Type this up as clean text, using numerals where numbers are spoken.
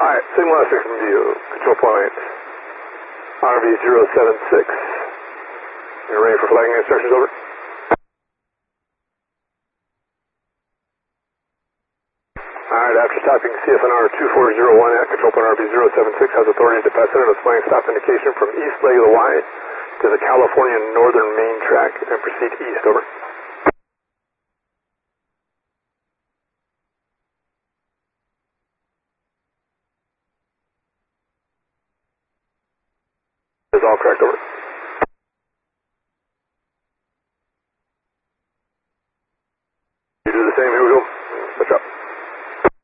Alright, signal 6 from view. Control point. RV-076. You're ready for flagging instructions, over. Alright, after stopping CFNR 2401 at control point RV-076 has authority to pass in a flying stop indication from east leg of the Y to the California Northern Main Track and proceed east, over. Is all correct, over.